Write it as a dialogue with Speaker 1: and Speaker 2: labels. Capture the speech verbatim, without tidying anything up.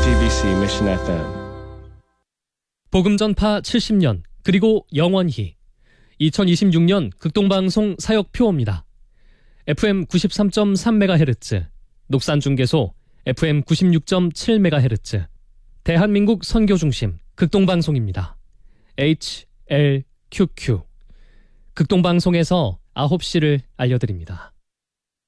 Speaker 1: 지티비씨 Mission 에프엠.
Speaker 2: 복음 전파 칠십 년 그리고 영원히 이천이십육 년 극동방송 사역표입니다. 에프엠 구십삼 점 삼 메가헤르츠, 녹산중계소 에프엠 구십육 점 칠 메가헤르츠, 대한민국 선교중심 극동방송입니다. 에이치엘큐큐 극동방송에서 아홉 시를 알려드립니다.